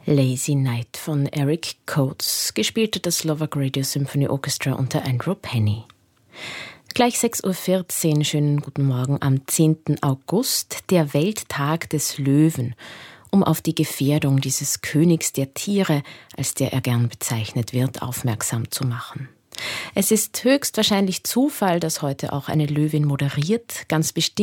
Lazy Night von Eric Coates, gespielt das Slovak Radio Symphony Orchestra unter Andrew Penny. Gleich 6.14 Uhr, schönen guten Morgen am 10. August, der Welttag des Löwen, um auf die Gefährdung dieses Königs der Tiere, als der er gern bezeichnet wird, aufmerksam zu machen. Es ist höchstwahrscheinlich Zufall, dass heute auch eine Löwin moderiert, ganz bestimmt